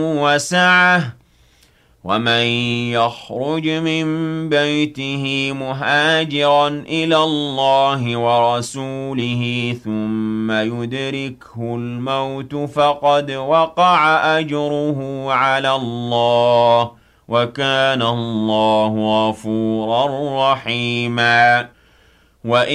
وسعة ومن يخرج من بيته مهاجرا إلى الله ورسوله ثم يدركه الموت فقد وقع أجره على الله وكان الله غفورا رحيما